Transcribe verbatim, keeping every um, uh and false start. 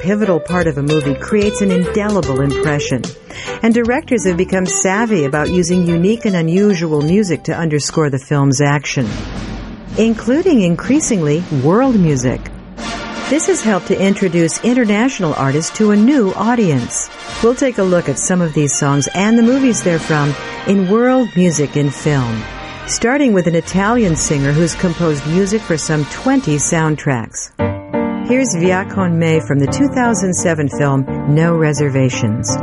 pivotal part of a movie creates an indelible impression. And directors have become savvy about using unique and unusual music to underscore the film's action, including increasingly world music. This has helped to introduce international artists to a new audience. We'll take a look at some of these songs and the movies they're from in World Music in Film, starting with an Italian singer who's composed music for some twenty soundtracks. Here's Via con me from the two thousand seven film No Reservations.